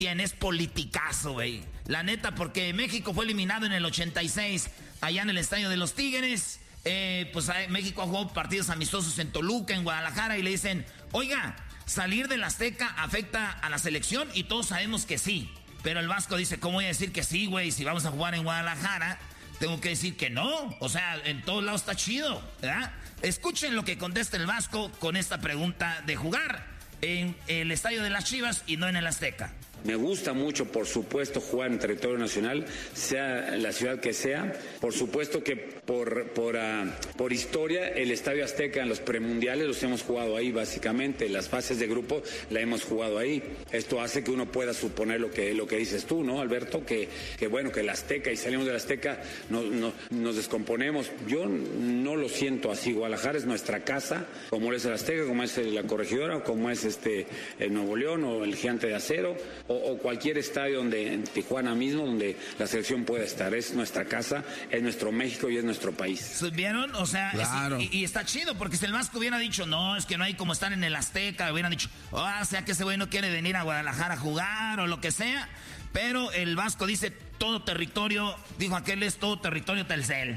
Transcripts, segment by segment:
Es politicazo, güey. La neta, porque México fue eliminado en el 86, allá en el estadio de los Tigres. México jugó partidos amistosos en Toluca, en Guadalajara, y le dicen, oiga, salir del Azteca afecta a la selección, y todos sabemos que sí. Pero el Vasco dice, ¿cómo voy a decir que sí, güey? Si vamos a jugar en Guadalajara, tengo que decir que no. O sea, en todos lados está chido, ¿verdad? Escuchen lo que contesta el Vasco con esta pregunta de jugar en el estadio de las Chivas y no en el Azteca. Me gusta mucho, por supuesto, jugar en territorio nacional, sea la ciudad que sea. Por supuesto que por historia, el Estadio Azteca en los premundiales los hemos jugado ahí, básicamente. Las fases de grupo la hemos jugado ahí. Esto hace que uno pueda suponer lo que dices tú, ¿no, Alberto? Que el Azteca, y salimos del Azteca, nos descomponemos. Yo no lo siento así. Guadalajara es nuestra casa, como es el Azteca, como es la Corregidora, como es el Nuevo León o el Gigante de Acero, o cualquier estadio en Tijuana mismo, donde la selección pueda estar. Es nuestra casa, es nuestro México y es nuestro país. ¿Vieron? O sea, claro. Y está chido, porque si el Vasco hubiera dicho, no, es que no hay como estar en el Azteca, hubieran dicho, o sea que ese güey no quiere venir a Guadalajara a jugar o lo que sea. Pero el Vasco dice, todo territorio, dijo aquel, es todo territorio Telcel.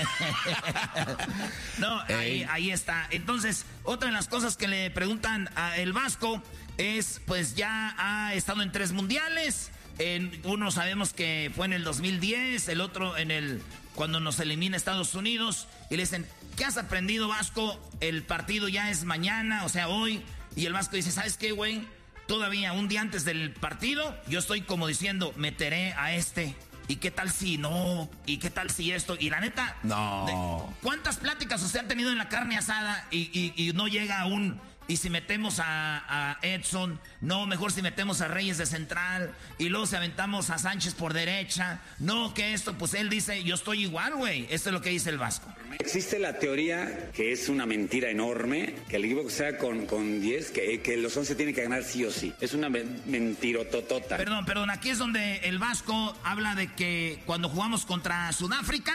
No, ahí está. Entonces, otra de las cosas que le preguntan a el Vasco es, pues ya ha estado en 3 mundiales. Uno sabemos que fue en el 2010, el otro cuando nos elimina Estados Unidos. Y le dicen, ¿qué has aprendido, Vasco? El partido ya es mañana, o sea, hoy. Y el Vasco dice, ¿sabes qué, güey? Todavía un día antes del partido, yo estoy como diciendo, meteré a este. ¿Y qué tal si no? ¿Y qué tal si esto? Y la neta, no. ¿Cuántas pláticas usted han tenido en la carne asada y no llega a un... Y si metemos a Edson, no, mejor si metemos a Reyes de central, y luego si aventamos a Sánchez por derecha, no, que esto, pues él dice, yo estoy igual, güey. Esto es lo que dice el Vasco. Existe la teoría, que es una mentira enorme, que el equipo que sea con 10, que los 11 tienen que ganar sí o sí. Es una mentirototota. Perdón, aquí es donde el Vasco habla de que cuando jugamos contra Sudáfrica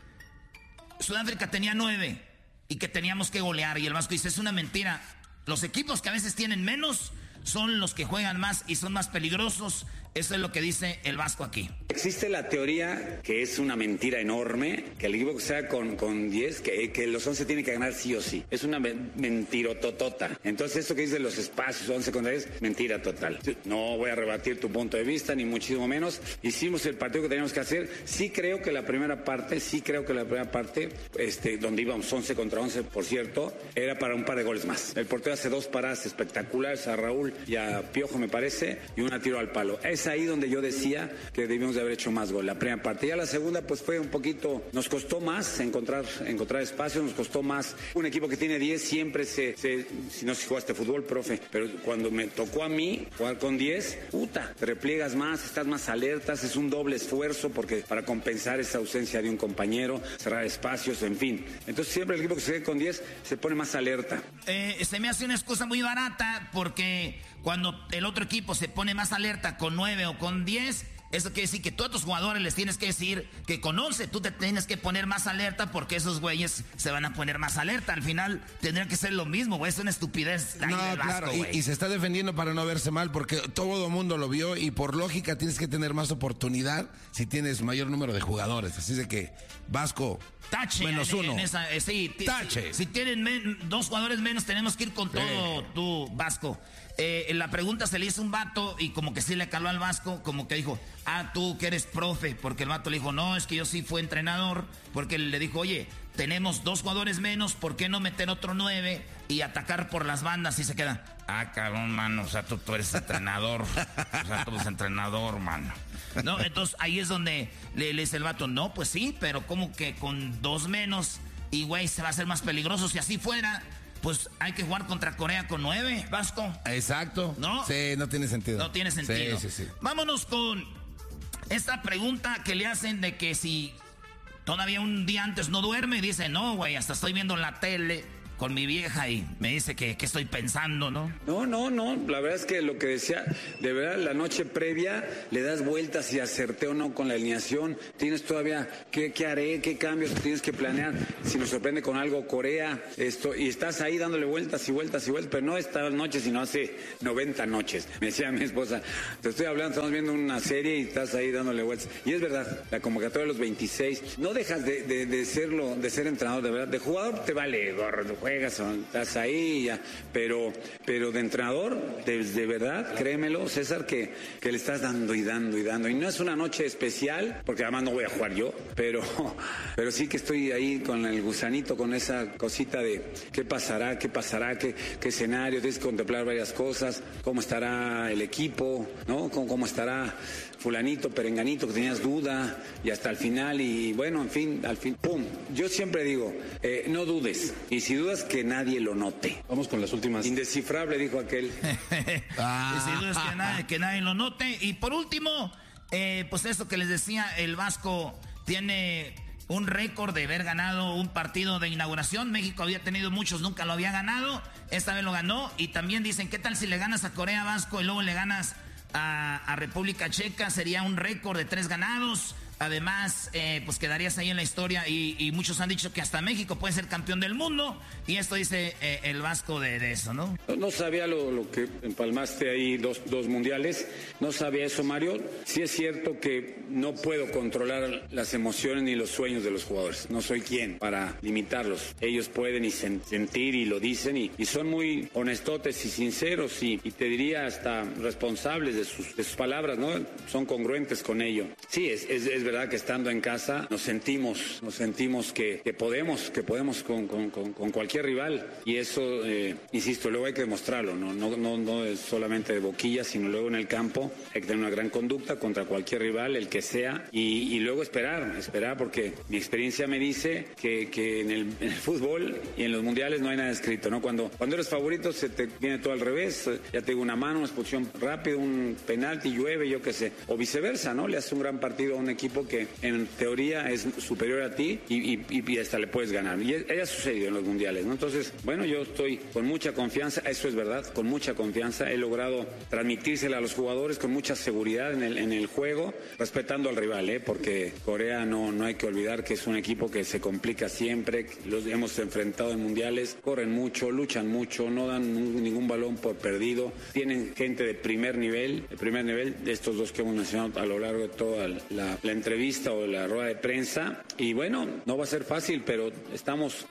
tenía 9 y que teníamos que golear, y el Vasco dice, es una mentira. Los equipos que a veces tienen menos son los que juegan más y son más peligrosos. Eso es lo que dice el Vasco aquí. Existe la teoría, que es una mentira enorme, que el equipo que sea con 10, que los 11 tienen que ganar sí o sí. Es una mentirototota. Entonces esto que dice los espacios 11 contra 10, mentira total. No voy a rebatir tu punto de vista, ni muchísimo menos. Hicimos el partido que teníamos que hacer. Sí creo que la primera parte, donde íbamos 11 contra 11, por cierto, era para un par de goles más. El portero hace 2 paradas espectaculares a Raúl y a Piojo, me parece, y una tiro al palo. Es ahí donde yo decía que debíamos de haber hecho más gol, la primera parte. Ya la segunda, pues fue un poquito, nos costó más encontrar espacios, nos costó más. Un equipo que tiene 10 siempre si no si jugaste fútbol, profe, pero cuando me tocó a mí jugar con 10, te repliegas más, estás más alertas, es un doble esfuerzo porque para compensar esa ausencia de un compañero, cerrar espacios, en fin. Entonces siempre el equipo que se quede con 10 se pone más alerta. Se me hace una excusa muy barata, porque cuando el otro equipo se pone más alerta con 9 o con 10, eso quiere decir que tú a tus jugadores les tienes que decir que con 11 tú te tienes que poner más alerta, porque esos güeyes se van a poner más alerta. Al final tendría que ser lo mismo, güey. Es una estupidez. No, claro, y se está defendiendo para no verse mal, porque todo el mundo lo vio, y por lógica tienes que tener más oportunidad si tienes mayor número de jugadores. Así de que, Vasco, tache, -1. Tache. Si tienen 2 jugadores menos, tenemos que ir con todo, tú, Vasco. La pregunta se le hizo un vato y como que sí le caló al Vasco, como que dijo, tú que eres profe, porque el vato le dijo, no, es que yo sí fui entrenador, porque le dijo, oye, tenemos 2 jugadores menos, ¿por qué no meter otro 9 y atacar por las bandas? Y se queda, cabrón, mano, o sea, tú eres entrenador, o sea, tú eres entrenador, mano. No, entonces ahí es donde le dice el vato, no, pues sí, pero como que con 2 menos, y güey, se va a hacer más peligroso. Si así fuera, pues hay que jugar contra Corea con 9, Vasco. Exacto. ¿No? Sí, no tiene sentido. No tiene sentido. Sí. Vámonos con esta pregunta que le hacen de que si todavía un día antes no duerme, y dice, no, güey, hasta estoy viendo la tele con mi vieja y me dice que estoy pensando, ¿no? No, la verdad es que lo que decía, de verdad, la noche previa le das vueltas si acerté o no con la alineación, tienes todavía qué haré, qué cambios tienes que planear, si nos sorprende con algo Corea, y estás ahí dándole vueltas y vueltas y vueltas, pero no esta noche, sino hace 90 noches. Me decía mi esposa, te estoy hablando, estamos viendo una serie y estás ahí dándole vueltas. Y es verdad, la convocatoria de los 26, no dejas de ser entrenador, de verdad. De jugador te vale gorro, juegas, estás ahí, ya, pero de entrenador, de verdad, créemelo, César, que le estás dando y dando y dando. Y no es una noche especial, porque además no voy a jugar yo, pero sí que estoy ahí con el gusanito, con esa cosita de qué pasará, qué escenario, tienes que contemplar varias cosas, cómo estará el equipo, ¿no? Cómo estará fulanito, perenganito, que tenías duda, y hasta el final, y bueno, al fin, ¡pum! Yo siempre digo, no dudes, y si dudas, que nadie lo note. Vamos con las últimas. Indescifrable, dijo aquel. Y si dudas, que nadie lo note. Y por último, pues esto que les decía, el Vasco tiene un récord de haber ganado un partido de inauguración. México había tenido muchos, nunca lo había ganado, esta vez lo ganó. Y también dicen, ¿qué tal si le ganas a Corea, Vasco, y luego le ganas a República Checa? Sería un récord de 3 ganados. Además, pues quedarías ahí en la historia, y muchos han dicho que hasta México puede ser campeón del mundo, y esto dice el Vasco de eso, ¿no? No sabía lo que empalmaste ahí, dos mundiales, no sabía eso, Mario. Sí es cierto que no puedo controlar las emociones ni los sueños de los jugadores, no soy quien para limitarlos. Ellos pueden y sentir y lo dicen, y son muy honestotes y sinceros, y te diría hasta responsables de sus palabras, ¿no? Son congruentes con ello. Sí, es verdad que estando en casa nos sentimos que podemos con cualquier rival, y eso, insisto, luego hay que demostrarlo, no es solamente de boquilla, sino luego en el campo hay que tener una gran conducta contra cualquier rival, el que sea, y luego esperar, porque mi experiencia me dice que en el fútbol y en los mundiales no hay nada escrito, ¿no? Cuando eres favorito se te viene todo al revés, ya te digo, una mano, una expulsión rápida, un penalti, llueve, yo qué sé, o viceversa, ¿no? Le haces un gran partido a un equipo que en teoría es superior a ti, y hasta le puedes ganar. Y ha sucedido en los mundiales, ¿no? Entonces, bueno, yo estoy con mucha confianza, eso es verdad, con mucha confianza. He logrado transmitírsela a los jugadores con mucha seguridad en el juego, respetando al rival, porque Corea no hay que olvidar que es un equipo que se complica siempre. Los hemos enfrentado en mundiales, corren mucho, luchan mucho, no dan ningún balón por perdido. Tienen gente de primer nivel, de estos dos que hemos mencionado a lo largo de toda la entrevista o la rueda de prensa, y bueno, no va a ser fácil, pero estamos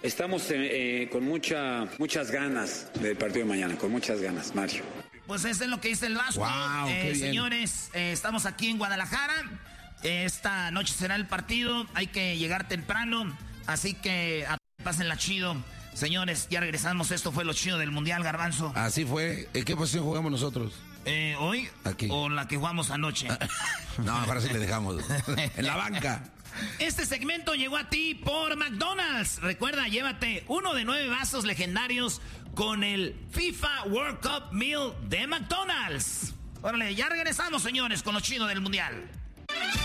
con muchas ganas del partido de mañana, con muchas ganas, Mario. Pues eso es lo que dice el Vasco. Wow, señores, estamos aquí en Guadalajara, esta noche será el partido, hay que llegar temprano, así que pásenla chido. Señores, ya regresamos, esto fue lo chido del Mundial, Garbanzo. Así fue. ¿En qué posición jugamos nosotros? ¿Hoy? Aquí. ¿O la que jugamos anoche? No, ahora sí le dejamos. En la banca. Este segmento llegó a ti por McDonald's. Recuerda, llévate uno de 9 vasos legendarios con el FIFA World Cup Meal de McDonald's. Órale, ya regresamos, señores, con lo chido del Mundial.